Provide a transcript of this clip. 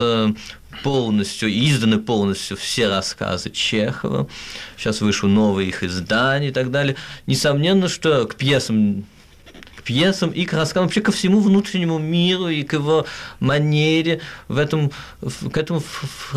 изданы полностью все рассказы Чехова, сейчас вышло новое их издание и так далее. Несомненно, что к пьесам и к рассказам, вообще ко всему внутреннему миру и к его манере, к этому